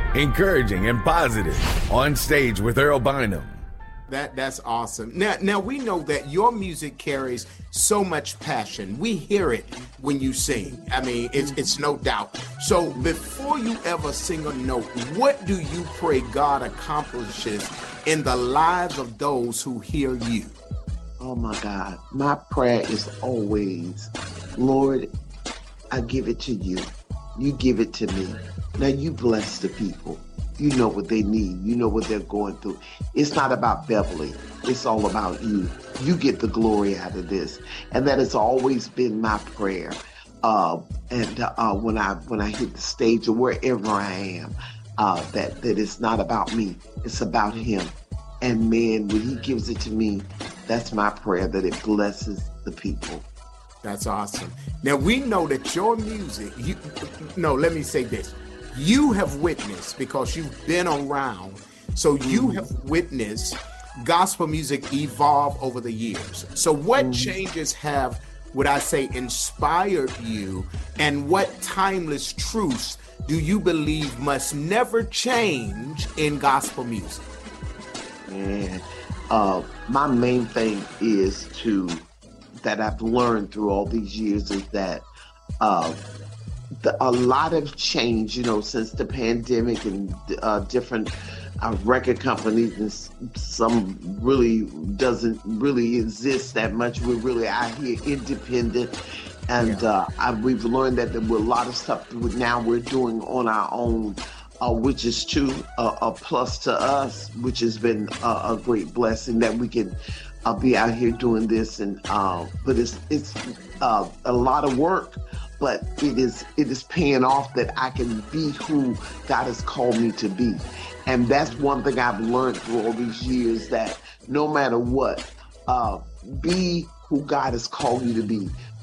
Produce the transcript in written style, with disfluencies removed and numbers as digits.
encouraging and positive. On Stage with Earl Bynum. That's awesome. Now we know that your music carries so much passion. We hear it when you sing. I mean, it's no doubt. So before you ever sing a note, what do you pray God accomplishes in the lives of those who hear you? Oh my God. My prayer is always, Lord, I give it to you. You give it to me. Now you bless the people. You know what they need. You know what they're going through. It's not about Beverly. It's all about you. You get the glory out of this. And that has always been my prayer. When I hit the stage or wherever I am, that it's not about me. It's about him. And man, when he gives it to me, that's my prayer, that it blesses the people. That's awesome. Now we know that your music, let me say this. You have witnessed, because you've been around, so you have witnessed gospel music evolve over the years. So what changes have, would I say, inspired you, and what timeless truths do you believe must never change in gospel music? And my main thing is that I've learned through all these years is that a lot of change, since the pandemic and different record companies, and some really doesn't really exist that much. We're really out here independent. And we've learned that there were a lot of stuff now we're doing on our own, which is a plus to us, which has been a great blessing that we can be out here doing this. And but it's a lot of work. But it is paying off that I can be who God has called me to be. And that's one thing I've learned through all these years, that no matter what, be who God has called you to be.